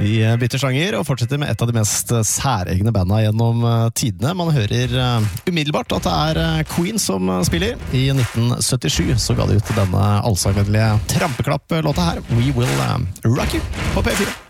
Vi bytter sjanger og fortsetter med et av de mest særegne bandene gjennom tidene. Man hører umiddelbart at det Queen som spiller. I 1977 så ga de ut denne allsangvennlige trampeklapp-låta her, We Will Rock You, på P4.